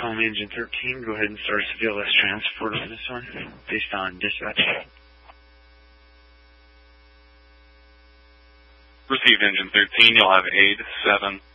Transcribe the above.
calling Engine 13. Go ahead and start a CVLS transport on this one, based on dispatch. Received Engine 13, you'll have aid 7.